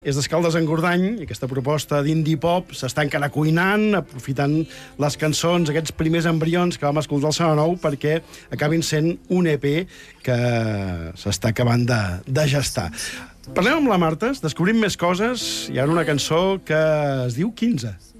És d'Escaldes-Engordany, i aquesta proposta d'indie pop s'està encara cuinant, aprofitant les cançons, aquests primers embrions que vam escoltar al 9 perquè acabin sent un EP que s'està acabant de gestar. Parlem amb la Marta, descobrim més coses, hi ha una cançó que es diu 15.